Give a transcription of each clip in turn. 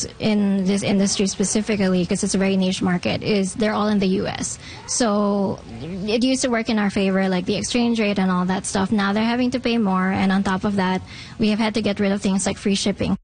players in this industry specifically, because it's a very niche market, is they're all in the U.S. So it used to work in our favor, like the exchange rate and all that stuff. Now they're having to pay more, and on top of that, we have had to get rid of things like free shipping.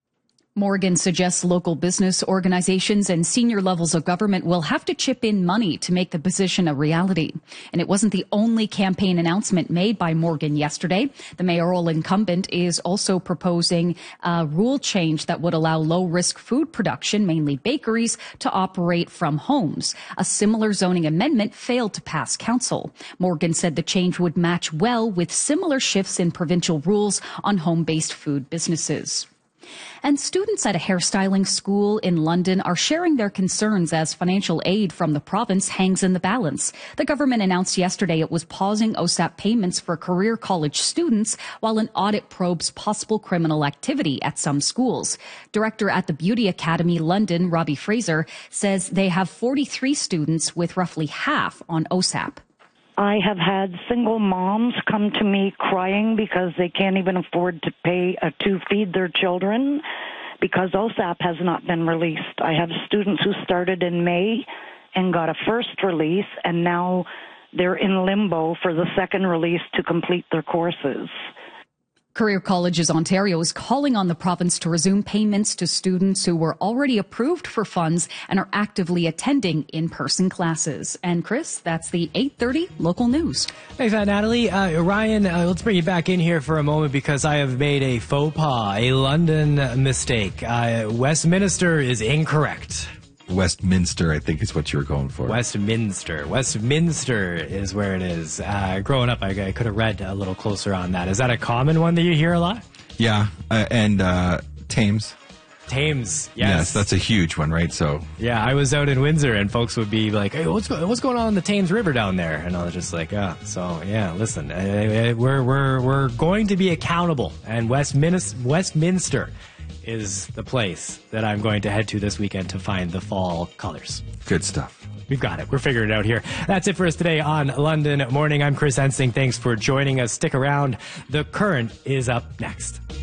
Morgan suggests local business organizations and senior levels of government will have to chip in money to make the position a reality. And it wasn't the only campaign announcement made by Morgan yesterday. The mayoral incumbent is also proposing a rule change that would allow low-risk food production, mainly bakeries, to operate from homes. A similar zoning amendment failed to pass council. Morgan said the change would match well with similar shifts in provincial rules on home-based food businesses. And students at a hairstyling school in London are sharing their concerns as financial aid from the province hangs in the balance. The government announced yesterday it was pausing OSAP payments for career college students while an audit probes possible criminal activity at some schools. Director at the Beauty Academy London, Robbie Fraser, says they have 43 students with roughly half on OSAP. I have had single moms come to me crying because they can't even afford to pay to feed their children because OSAP has not been released. I have students who started in May and got a first release, and now they're in limbo for the second release to complete their courses. Career Colleges Ontario is calling on the province to resume payments to students who were already approved for funds and are actively attending in-person classes. And Chris, that's the 8:30 local news. Thanks, Natalie. Ryan, let's bring you back in here for a moment because I have made a faux pas, a London mistake. Westminster is incorrect. Westminster, I think is what you were going for. Westminster. Westminster is where it is. Growing up, I could have read a little closer on that. Is that a common one that you hear a lot? Yeah, and Thames. Thames, Yes, that's a huge one, right? So yeah, I was out in Windsor, and folks would be like, "Hey, what's going on in the Thames River down there?" And I was just like, listen, we're going to be accountable, and Westminster is the place that I'm going to head to this weekend to find the fall colors. Good stuff. We've got it. We're figuring it out here. That's it for us today on London Morning. I'm Chris Hensing. Thanks for joining us. Stick around. The Current is up next.